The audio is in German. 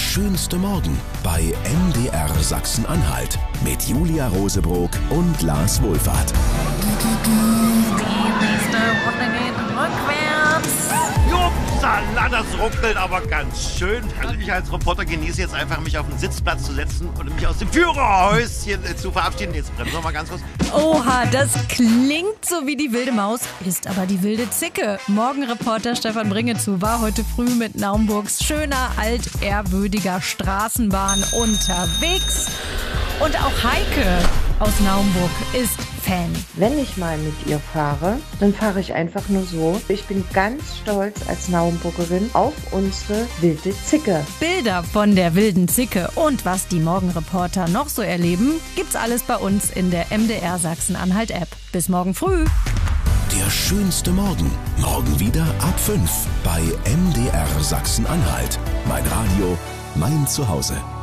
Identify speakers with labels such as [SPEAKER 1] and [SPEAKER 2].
[SPEAKER 1] schönste Morgen bei MDR Sachsen-Anhalt mit Julia Rosebrock und Lars Wohlfahrt.
[SPEAKER 2] Die nächste Runde geht rückwärts.
[SPEAKER 3] Jupsala, das ruckelt aber ganz schön. Also ich als Reporter genieße jetzt einfach, mich auf den Sitzplatz zu setzen und mich aus dem Führerhäuschen zu verabschieden. Jetzt bremsen wir mal ganz kurz.
[SPEAKER 2] Oha, das klingt so wie die wilde Maus, ist aber die wilde Zicke. Morgenreporter Stefan Bringezu war heute früh mit Naumburgs schöner, altehrwürdiger Straßenbahn unterwegs. Und auch Heike aus Naumburg ist Fan.
[SPEAKER 4] Wenn ich mal mit ihr fahre, dann fahre ich einfach nur so. Ich bin ganz stolz als Naumburgerin auf unsere wilde Zicke.
[SPEAKER 2] Bilder von der wilden Zicke und was die Morgenreporter noch so erleben, gibt's alles bei uns in der MDR Sachsen-Anhalt-App. Bis morgen früh.
[SPEAKER 1] Der schönste Morgen. Morgen wieder ab 5 bei MDR Sachsen-Anhalt. Mein Radio, mein Zuhause.